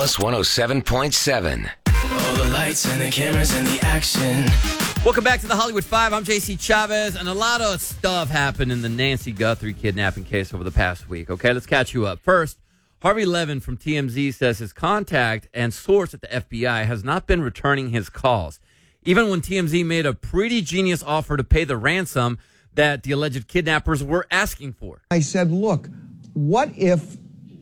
Alice 107.7. All the lights and the cameras and the action. Welcome back to the Hollywood Five. I'm JC Chavez, and a lot of stuff happened in the Nancy Guthrie kidnapping case over the past week. Okay, let's catch you up. First, Harvey Levin from TMZ says his contact and source at the FBI has not been returning his calls, even when TMZ made a pretty genius offer to pay the ransom that the alleged kidnappers were asking for. I said, look, what if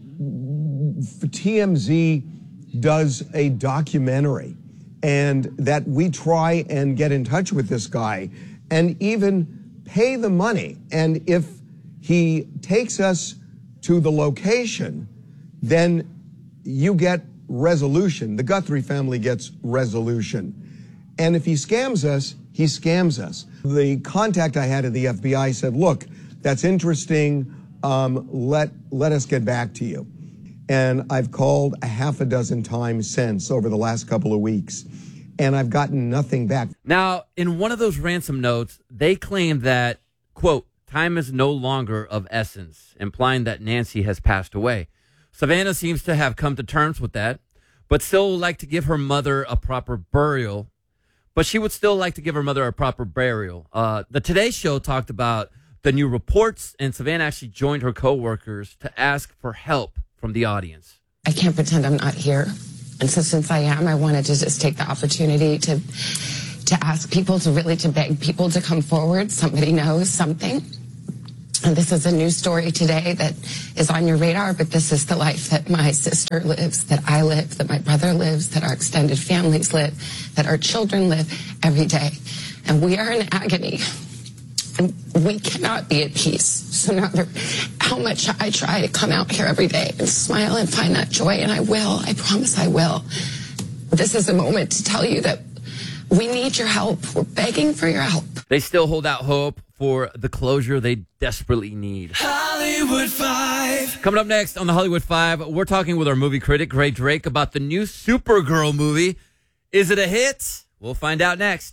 TMZ does a documentary and that we try and get in touch with this guy and even pay the money? And if he takes us to the location, then you get resolution. The Guthrie family gets resolution. And if he scams us, he scams us. The contact I had at the FBI said, look, that's interesting. Let us get back to you. And I've called a half a dozen times since over the last couple of weeks, and I've gotten nothing back. Now, in one of those ransom notes, they claim that, quote, time is no longer of essence, implying that Nancy has passed away. Savannah seems to have come to terms with that, but still would like to give her mother a proper burial. But she would still like to give her mother a proper burial. The Today Show talked about the new reports, and Savannah actually joined her coworkers to ask for help from the audience. I can't pretend I'm not here. And so since I am, I wanted to just take the opportunity to ask people to beg people to come forward. Somebody knows something. And this is a news story today that is on your radar, but this is the life that my sister lives, that I live, that my brother lives, that our extended families live, that our children live every day. And we are in agony. And we cannot be at peace. So no matter how much I try to come out here every day and smile and find that joy, and I will, I promise I will. This is a moment to tell you that we need your help. We're begging for your help. They still hold out hope for the closure they desperately need. Hollywood Five. Coming up next on the Hollywood Five, we're talking with our movie critic, Gray Drake, about the new Supergirl movie. Is it a hit? We'll find out next.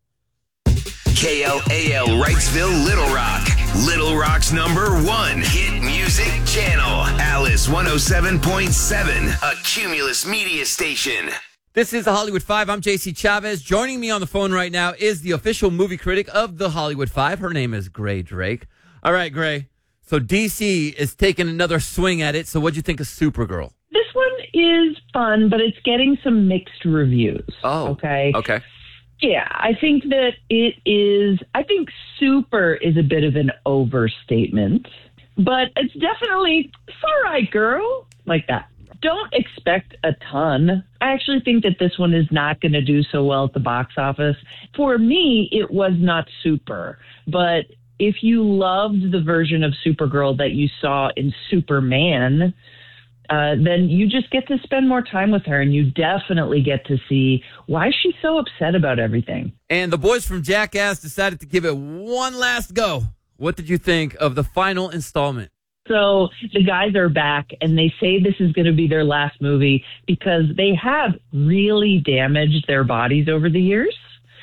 KLAL Wrightsville, Little Rock. Little Rock's #1 hit music channel. Alice 107.7, a Cumulus media station. This is the Hollywood Five. I'm JC Chavez. Joining me on the phone right now is the official movie critic of the Hollywood Five. Her name is Gray Drake. All right, Gray. So DC is taking another swing at it. So what'd you think of Supergirl? This one is fun, but it's getting some mixed reviews. Oh, okay. Okay. Yeah, I think that I think super is a bit of an overstatement, but it's definitely, it's all right, girl, like that. Don't expect a ton. I actually think that this one is not going to do so well at the box office. For me, it was not super, but if you loved the version of Supergirl that you saw in Superman, then you just get to spend more time with her, and you definitely get to see why she's so upset about everything. And the boys from Jackass decided to give it one last go. What did you think of the final installment? So the guys are back, and they say this is going to be their last movie because they have really damaged their bodies over the years.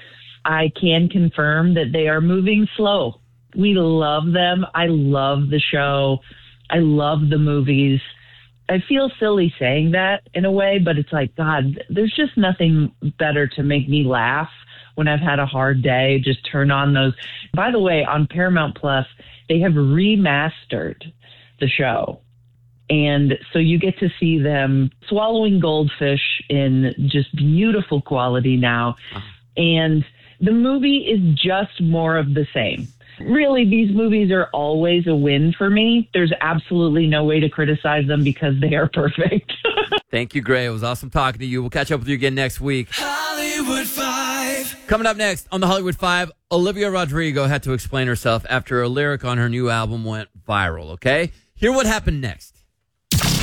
I can confirm that they are moving slow. We love them. I love the show. I love the movies. I feel silly saying that in a way, but it's like, God, there's just nothing better to make me laugh when I've had a hard day. Just turn on those. By the way, on Paramount Plus, they have remastered the show. And so you get to see them swallowing goldfish in just beautiful quality now. And the movie is just more of the same. Really, these movies are always a win for me. There's absolutely no way to criticize them because they are perfect. Thank you, Gray. It was awesome talking to you. We'll catch up with you again next week. Hollywood Five. Coming up next on the Hollywood Five, Olivia Rodrigo had to explain herself after a lyric on her new album went viral, okay? Hear what happened next.